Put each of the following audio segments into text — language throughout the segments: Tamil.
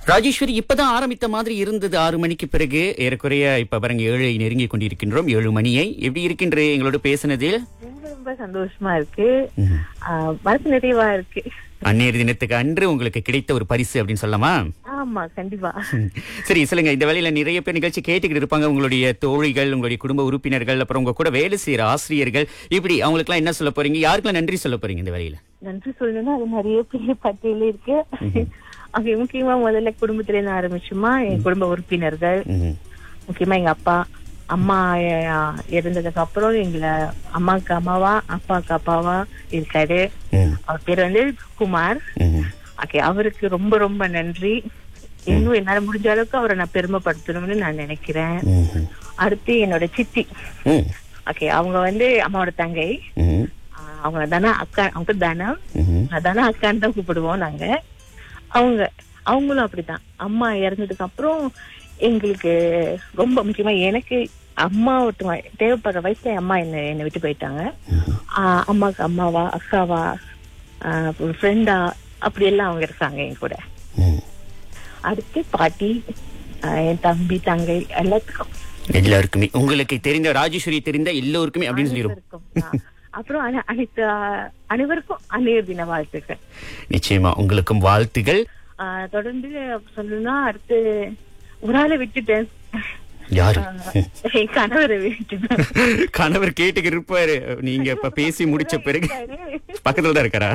ராஜேஸ்வரி இப்பதான் ஆரம்பித்த மாதிரி இருந்தது. 6 மணிக்கு பிறகு ஏறக்குறைய இப்ப பாருங்க 7 நெருங்கி கொண்டிருக்கின்றோம். 7 மணியை எப்படி இருக்கின்ற எங்களோட பேசினதில் ரொம்ப ரொம்ப சந்தோஷமா இருக்கு. மனசு நிறைவா இருக்கு. அந்நேர தினத்துக்கு அன்று உங்களுக்கு கிடைத்த ஒரு பரிசு அப்படின்னு சொல்லலாமா? ஆமா, கண்டிப்பா. சரி சொல்லுங்க, இந்த வேலையில நிறைய பேர் நிகழ்ச்சி கேட்டுக்கிட்டு இருப்பாங்க. உங்களுடைய தோழிகள், உங்களுடைய குடும்ப உறுப்பினர்கள், அப்புறம் உங்க கூட வேலை செய்யற ஆசிரியர்கள், இப்படி அவங்களுக்கு எல்லாம் என்ன சொல்ல போறீங்க? யாருக்கெல்லாம் நன்றி சொல்ல போறீங்க இந்த வேலையில? நன்றி சொல்லணும்னா அது நிறைய பெரிய பட்டியல இருக்கு. அங்க முக்கியமா முதல்ல குடும்பத்துல இருந்து ஆரம்பிச்சுமா என் குடும்ப உறுப்பினர்கள், முக்கியமா எங்க அப்பா அம்மா இறந்ததுக்கு அப்புறம் எங்களை அம்மாவுக்கு அம்மாவா அப்பாவுக்கு அப்பாவா இருக்காரு. அவர் பேர் வந்து குமார். ஓகே, அவருக்கு ரொம்ப ரொம்ப நன்றி. இன்னும் என்னால முடிஞ்ச அளவுக்கு அவரை நான் பெருமைப்படுத்தணும்னு நான் நினைக்கிறேன். அடுத்து என்னோட சித்தி. ஓகே, அவங்க வந்து அம்மாவோட தங்கை. அவங்க தானே அக்கா, அவங்க தானே அதானே அக்கான்னு தான் கூப்பிடுவோம் நாங்க. அவங்களும் அப்படிதான். அம்மா இறந்ததுக்கு அப்புறம் எங்களுக்கு ரொம்ப முக்கியமா எனக்கு அம்மா தேவைப்படுற வயசுல அம்மா என்னை விட்டு போயிட்டாங்க. அம்மாவுக்கு அம்மாவா அக்காவா ஃப்ரெண்டா அப்படி எல்லாம் அவங்க இருக்காங்க என் கூட. அடுத்து பாட்டி, என் தம்பி தங்கை எல்லாருக்குமே, உங்களுக்கு தெரிந்த ராஜேஸ்வரி தெரிந்த எல்லோருக்குமே அப்படின்னு சொல்லிடுவோம். அப்புறம் அனைவருக்கும் அந்நியர் தின வாழ்த்துக்கள். நிச்சயமா உங்களுக்கும் வாழ்த்துகள். தொடர்ந்து சொல்லணும்னா அடுத்து ஒரு ஆளை விட்டுட்டேன். யாரு? கணவரை விட்டுட்டேன். கணவர் கேட்டுக்கு இருப்பாரு. நீங்க இப்ப பேசி முடிச்ச பிறகு பக்கத்துல தான் இருக்காரா?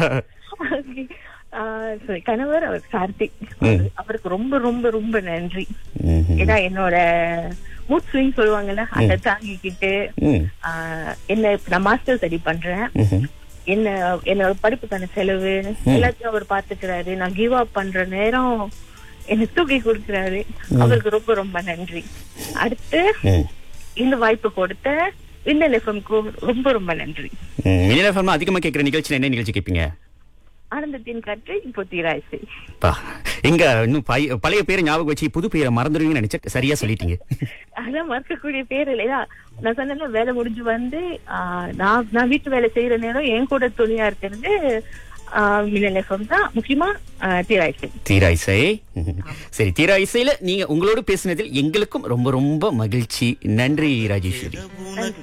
கணவர் அவர் கார்த்திக். அவருக்கு ரொம்ப ரொம்ப ரொம்ப நன்றி. ஏன்னா என்னோட மூட் ஸ்விங் சொல்லுவாங்கல்ல, அதை தாங்கிக்கிட்டு என்ன நான் மாஸ்டர் ஸ்டடி பண்றேன். என்னோட படிப்புக்கான செலவு எல்லாத்தையும் அவர் பாத்துக்கிறாரு. நான் கிவ் அப் பண்ற நேரம் எனக்கு தூக்கி கொடுக்கிறாரு. அவருக்கு ரொம்ப ரொம்ப நன்றி. அடுத்து இந்த வாய்ப்பு கொடுத்த விண்ணல் எஃப்எம்க்கு ரொம்ப ரொம்ப நன்றி. விண்ணல் எஃப்எம் அதிகமா கேட்கிற நிகழ்ச்சி என்ன நிகழ்ச்சி கேட்பீங்க? ஆனந்தத்தின் காற்று, இப்போ தீராயிசை. எங்க இன்னும் பழைய பேரை ஞாபகம் வச்சு புது பேரை மறந்துடுவீங்கன்னு நினைச்சேன். சரியா சொல்லிட்டீங்க. அதான் மறக்கக்கூடிய பேர் இல்லையா? நான் சொன்ன வேலை முடிஞ்சு வந்து நான் வீட்டு வேலை செய்யற நேரம் என் கூட துணியா இருக்கிறது தான். முக்கியமா தீராயிசை. சரி, தீராயிசையில நீங்க உங்களோட பேசினதில் எங்களுக்கும் ரொம்ப ரொம்ப மகிழ்ச்சி. நன்றி ராஜேஸ்வரி.